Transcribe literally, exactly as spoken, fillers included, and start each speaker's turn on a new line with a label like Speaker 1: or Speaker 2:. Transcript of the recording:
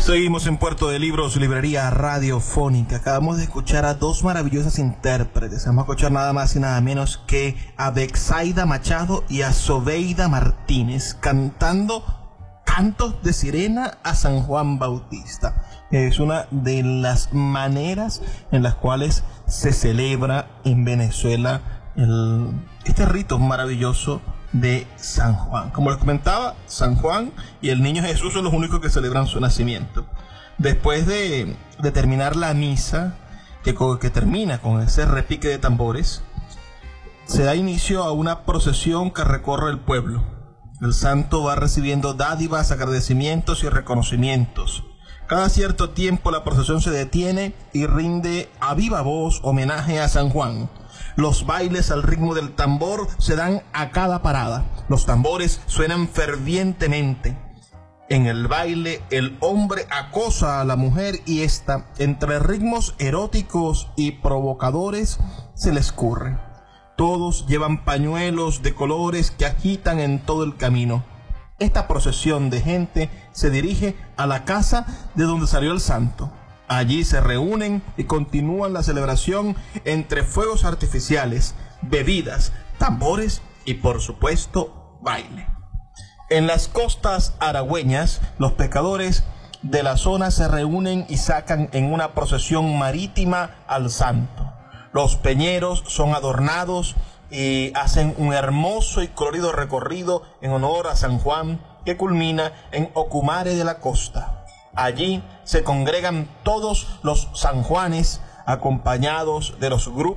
Speaker 1: Seguimos en Puerto de Libros, librería radiofónica. Acabamos de escuchar a dos maravillosas intérpretes. Vamos a escuchar nada más y nada menos que a Betsaida Machado y a Sobeida Martínez cantando cantos de sirena a San Juan Bautista. Es una de las maneras en las cuales se celebra en Venezuela el, este rito maravilloso de San Juan. Como les comentaba, San Juan y el niño Jesús son los únicos que celebran su nacimiento. Después de, de terminar la misa, que, que termina con ese repique de tambores, se da inicio a una procesión que recorre el pueblo. El santo va recibiendo dádivas, agradecimientos y reconocimientos. Cada cierto tiempo la procesión se detiene y rinde a viva voz homenaje a San Juan. Los bailes al ritmo del tambor se dan a cada parada. Los tambores suenan fervientemente. En el baile, el hombre acosa a la mujer y ésta, entre ritmos eróticos y provocadores, se le escurre. Todos llevan pañuelos de colores que agitan en todo el camino. Esta procesión de gente se dirige a la casa de donde salió el santo. Allí se reúnen y continúan la celebración entre fuegos artificiales, bebidas, tambores y, por supuesto, baile. En las costas aragüeñas, los pescadores de la zona se reúnen y sacan en una procesión marítima al santo. Los peñeros son adornados y hacen un hermoso y colorido recorrido en honor a San Juan que culmina en Ocumare de la Costa. Allí se congregan todos los sanjuanes acompañados de los grupos